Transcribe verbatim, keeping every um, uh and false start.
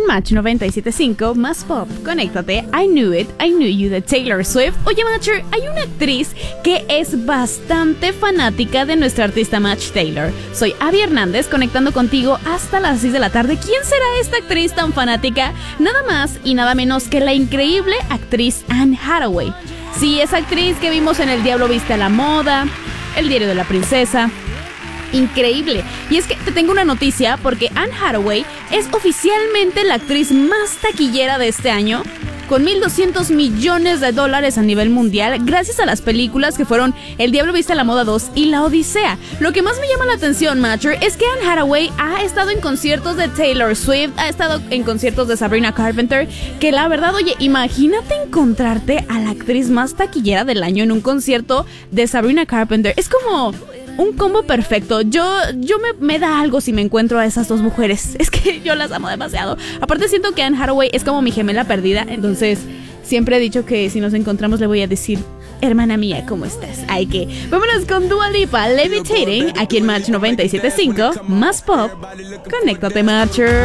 en Match noventa y siete punto cinco, más pop, conéctate, I Knew It, I Knew You de Taylor Swift. Oye, Matcher, hay una actriz que es bastante fanática de nuestra artista Match Taylor. Soy Abby Hernández, conectando contigo hasta las seis de la tarde. ¿Quién será esta actriz tan fanática? Nada más y nada menos que la increíble actriz Anne Hathaway. Sí, esa actriz que vimos en El Diablo Viste a la Moda, El Diario de la Princesa. Increíble. Y es que te tengo una noticia porque Anne Hathaway es oficialmente la actriz más taquillera de este año, con mil doscientos millones de dólares a nivel mundial, gracias a las películas que fueron El Diablo Viste a la Moda dos y La Odisea. Lo que más me llama la atención, Matcher, es que Anne Hathaway ha estado en conciertos de Taylor Swift, ha estado en conciertos de Sabrina Carpenter, que la verdad, oye, imagínate encontrarte a la actriz más taquillera del año en un concierto de Sabrina Carpenter. Es como un combo perfecto. Yo, yo me, me da algo si me encuentro a esas dos mujeres. Es que yo las amo demasiado. Aparte siento que Anne Hathaway es como mi gemela perdida. Entonces siempre he dicho que si nos encontramos le voy a decir: hermana mía, ¿cómo estás? Ay, que vámonos con Dua Lipa, Levitating, aquí en Match noventa y siete punto cinco, más pop. Conéctate, Matcher.